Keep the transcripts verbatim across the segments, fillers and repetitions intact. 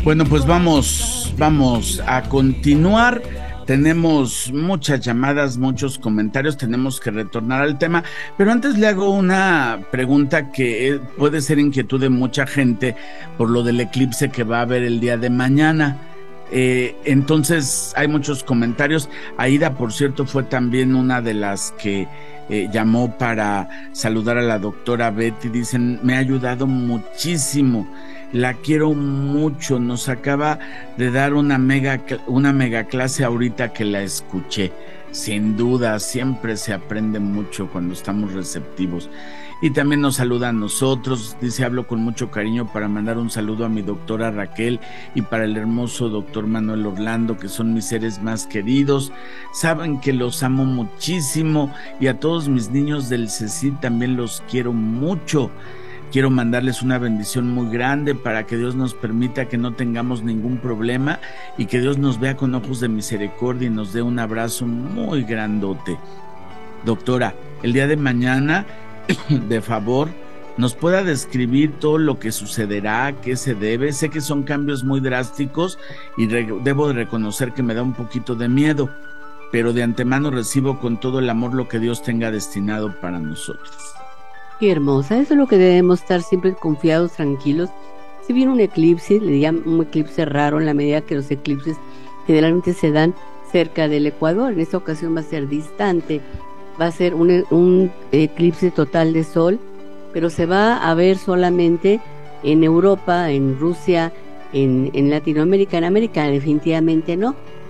Bueno, pues vamos, vamos a continuar. Tenemos muchas llamadas, muchos comentarios, tenemos que retornar al tema, pero antes le hago una pregunta que puede ser inquietud de mucha gente por lo del eclipse que va a haber el día de mañana. Eh, entonces hay muchos comentarios. Aida, por cierto, fue también una de las que eh, llamó para saludar a la doctora Betty. Dicen, me ha ayudado muchísimo, la quiero mucho, nos acaba de dar una mega, una mega clase ahorita que la escuché. Sin duda, siempre se aprende mucho cuando estamos receptivos. Y también nos saluda a nosotros, dice, hablo con mucho cariño para mandar un saludo a mi doctora Raquel y para el hermoso doctor Manuel Orlando, que son mis seres más queridos. Saben que los amo muchísimo y a todos mis niños del CECIT también los quiero mucho. Quiero mandarles una bendición muy grande para que Dios nos permita que no tengamos ningún problema y que Dios nos vea con ojos de misericordia y nos dé un abrazo muy grandote. Doctora, el día de mañana, de favor, nos pueda describir todo lo que sucederá, qué se debe. Sé que son cambios muy drásticos y re- debo de reconocer que me da un poquito de miedo, pero de antemano recibo con todo el amor lo que Dios tenga destinado para nosotros. Qué hermosa, eso es lo que debemos estar siempre confiados, tranquilos. Si viene un eclipse, le llaman un eclipse raro en la medida que los eclipses generalmente se dan cerca del Ecuador. En esta ocasión va a ser distante, va a ser un, un eclipse total de sol, pero se va a ver solamente en Europa, en Rusia, en, en Latinoamérica. En América definitivamente no.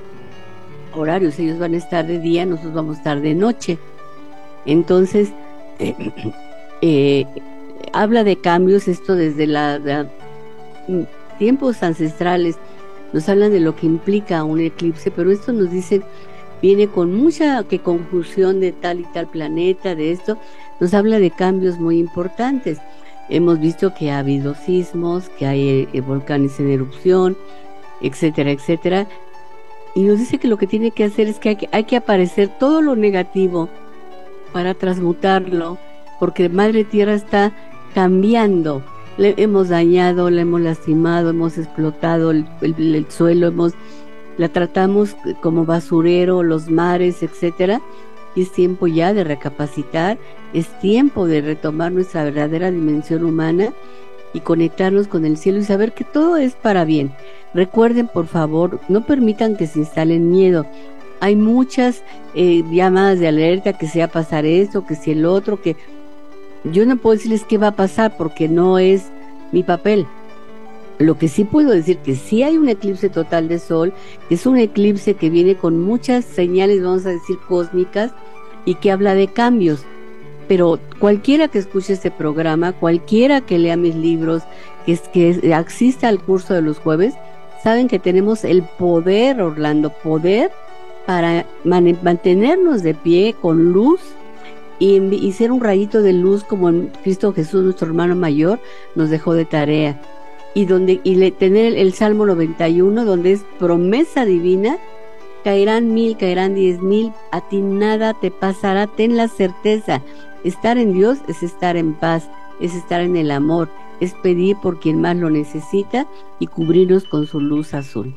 Horarios, ellos van a estar de día, nosotros vamos a estar de noche. Entonces, eh, Eh, habla de cambios, esto desde la, la, tiempos ancestrales nos hablan de lo que implica un eclipse, pero esto nos dice, viene con mucha que conjunción de tal y tal planeta, de esto, nos habla de cambios muy importantes. Hemos visto que ha habido sismos, que hay eh, volcanes en erupción, etcétera, etcétera, y nos dice que lo que tiene que hacer es que hay que, hay que aparecer todo lo negativo para transmutarlo, porque Madre Tierra está cambiando. Le hemos dañado, la hemos lastimado, hemos explotado el, el, el suelo, hemos, la tratamos como basurero, los mares, etcétera. Y es tiempo ya de recapacitar, es tiempo de retomar nuestra verdadera dimensión humana y conectarnos con el cielo y saber que todo es para bien. Recuerden, por favor, no permitan que se instalen miedo. Hay muchas eh, llamadas de alerta, que sea pasar esto, que si el otro, que yo no puedo decirles qué va a pasar porque no es mi papel. Lo que sí puedo decir que sí hay un eclipse total de sol, que es un eclipse que viene con muchas señales, vamos a decir, cósmicas, y que habla de cambios. Pero cualquiera que escuche este programa, cualquiera que lea mis libros, que, es, que asista al curso de los jueves, saben que tenemos el poder, Orlando, poder para man- mantenernos de pie con luz, Y, y ser un rayito de luz como en Cristo Jesús, nuestro hermano mayor, nos dejó de tarea. Y donde y le, tener el, el Salmo noventa y uno, donde es promesa divina, caerán mil, caerán diez mil, a ti nada te pasará, ten la certeza. Estar en Dios es estar en paz, es estar en el amor, es pedir por quien más lo necesita y cubrirnos con su luz azul.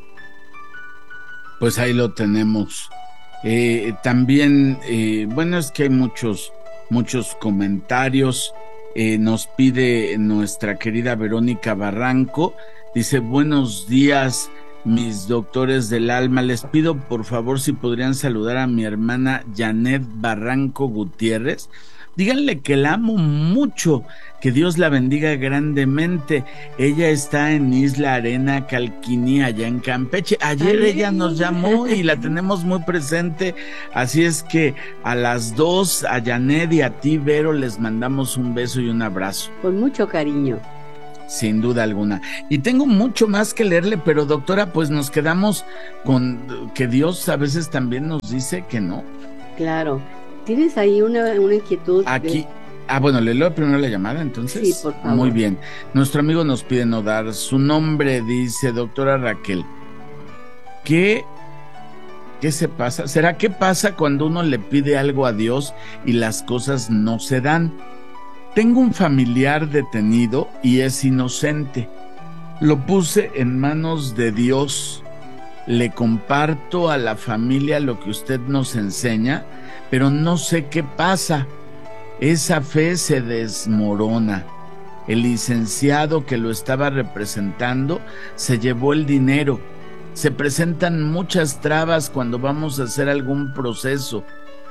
Pues ahí lo tenemos. Eh, también, eh, bueno, es que hay muchos, muchos comentarios. Eh, nos pide nuestra querida Verónica Barranco, dice, buenos días, mis doctores del alma, les pido por favor si podrían saludar a mi hermana Janet Barranco Gutiérrez. Díganle que la amo mucho, que Dios la bendiga grandemente. Ella está en Isla Arena, Calquini, allá en Campeche. Ayer Ay. ella nos llamó y la tenemos muy presente, así es que a las dos, a Janet y a ti, Vero, les mandamos un beso y un abrazo. Con mucho cariño. Sin duda alguna. Y tengo mucho más que leerle, pero doctora, pues nos quedamos con que Dios a veces también nos dice que no. Claro. ¿Tienes ahí una, una inquietud? Aquí, de... ah, bueno, le leo primero la llamada, entonces. Sí, por favor. Muy bien. Nuestro amigo nos pide no dar su nombre, dice, doctora Raquel, ¿qué, qué se pasa? ¿Será qué pasa cuando uno le pide algo a Dios y las cosas no se dan? Tengo un familiar detenido y es inocente. Lo puse en manos de Dios. Le comparto a la familia lo que usted nos enseña, pero no sé qué pasa. Esa fe se desmorona. El licenciado que lo estaba representando se llevó el dinero. Se presentan muchas trabas cuando vamos a hacer algún proceso.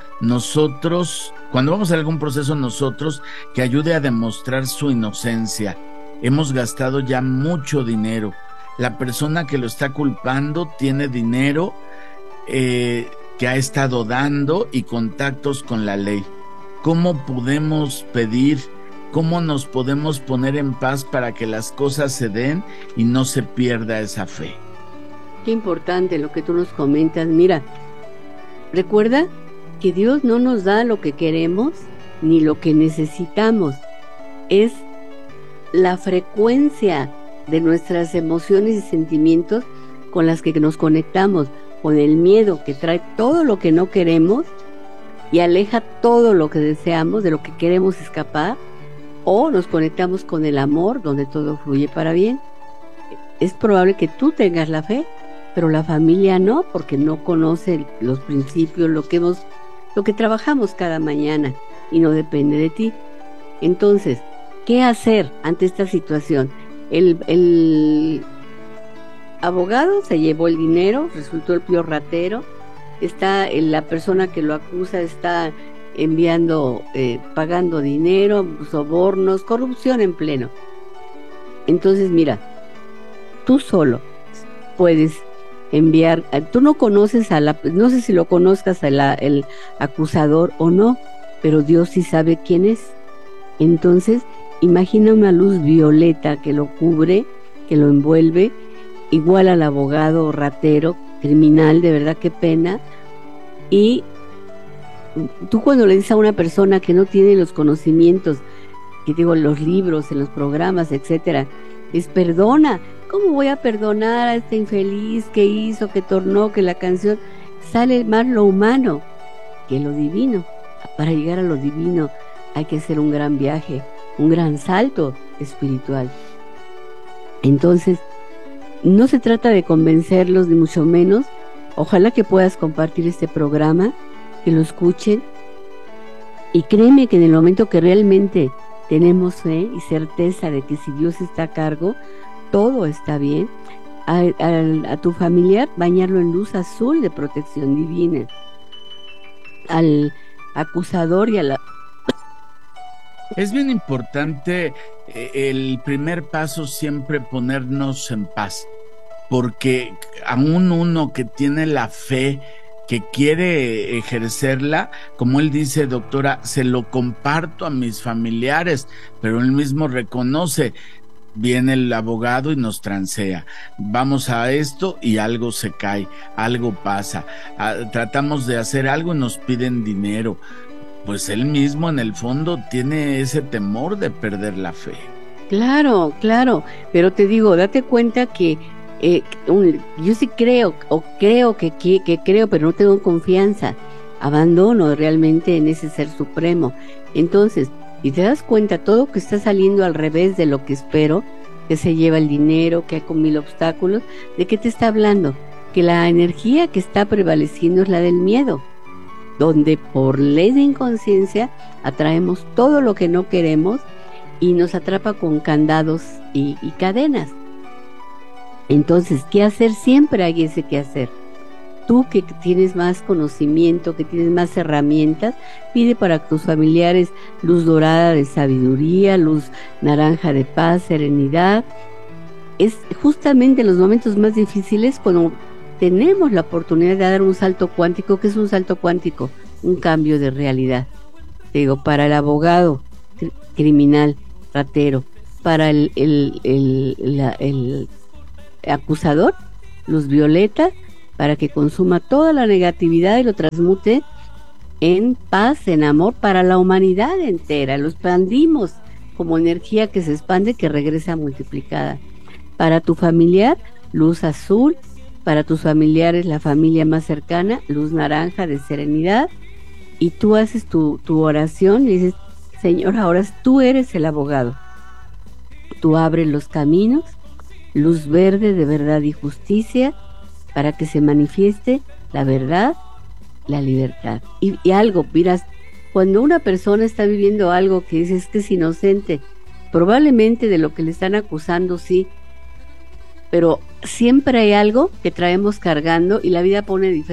Nosotros, cuando vamos a hacer algún proceso nosotros, que ayude a demostrar su inocencia. Hemos gastado ya mucho dinero. La persona que lo está culpando tiene dinero eh, que ha estado dando y contactos con la ley. ¿Cómo podemos pedir? ¿Cómo nos podemos poner en paz para que las cosas se den y no se pierda esa fe? Qué importante lo que tú nos comentas. Mira, recuerda que Dios no nos da lo que queremos ni lo que necesitamos. Es la frecuencia de nuestras emociones y sentimientos con las que nos conectamos, con el miedo que trae todo lo que no queremos y aleja todo lo que deseamos, de lo que queremos escapar, o nos conectamos con el amor, donde todo fluye para bien. Es probable que tú tengas la fe, pero la familia no, porque no conoce los principios, lo que hemos, lo que trabajamos cada mañana, y no depende de ti. Entonces, ¿qué hacer ante esta situación? El, el abogado se llevó el dinero, resultó el peor ratero. Está la persona que lo acusa está enviando, eh, pagando dinero, sobornos, corrupción en pleno. Entonces, mira, tú solo puedes enviar, tú no conoces a la, no sé si lo conozcas a la, el acusador o no, pero Dios sí sabe quién es. Entonces, imagina una luz violeta que lo cubre, que lo envuelve, igual al abogado ratero, criminal, de verdad qué pena. Y tú cuando le dices a una persona que no tiene los conocimientos, que digo, los libros, en los programas, etcétera, es perdona. ¿Cómo voy a perdonar a este infeliz que hizo, que tornó, que la canción? Sale más lo humano que lo divino. Para llegar a lo divino hay que hacer un gran viaje, un gran salto espiritual. Entonces, no se trata de convencerlos, ni mucho menos. Ojalá que puedas compartir este programa, que lo escuchen, y créeme que en el momento que realmente tenemos fe y certeza de que si Dios está a cargo, todo está bien, a, a, a tu familiar bañarlo en luz azul de protección divina, al acusador y a la... Es bien importante eh, el primer paso siempre ponernos en paz, porque aún uno que tiene la fe, que quiere ejercerla, como él dice, doctora, se lo comparto a mis familiares, pero él mismo reconoce, viene el abogado y nos transea, vamos a esto y algo se cae, algo pasa, ah, tratamos de hacer algo y nos piden dinero. Pues él mismo en el fondo tiene ese temor de perder la fe. Claro, claro, pero te digo, date cuenta que eh, un, yo sí creo, o creo que, que, que creo, pero no tengo confianza, abandono realmente en ese ser supremo. Entonces, y te das cuenta, todo que está saliendo al revés de lo que espero, que se lleva el dinero, que hay con mil obstáculos, ¿de qué te está hablando? Que la energía que está prevaleciendo es la del miedo, donde por ley de inconsciencia atraemos todo lo que no queremos y nos atrapa con candados y, y cadenas. Entonces, ¿qué hacer? Siempre hay ese qué hacer. Tú que tienes más conocimiento, que tienes más herramientas, pide para tus familiares luz dorada de sabiduría, luz naranja de paz, serenidad. Es justamente en los momentos más difíciles cuando tenemos la oportunidad de dar un salto cuántico. ¿Qué es un salto cuántico? Un cambio de realidad. Te digo, para el abogado cr- criminal, ratero, para el, el, el, la, el acusador, luz violeta, para que consuma toda la negatividad y lo transmute en paz, en amor para la humanidad entera. Lo expandimos como energía que se expande, que regresa multiplicada. Para tu familiar, luz azul. Para tus familiares, la familia más cercana, luz naranja de serenidad. Y tú haces tu, tu oración y dices, Señor, ahora tú eres el abogado. Tú abres los caminos, luz verde de verdad y justicia para que se manifieste la verdad, la libertad. Y, y algo, miras, cuando una persona está viviendo algo que es, es que es inocente, probablemente de lo que le están acusando, sí, pero siempre hay algo que traemos cargando y la vida pone diferente.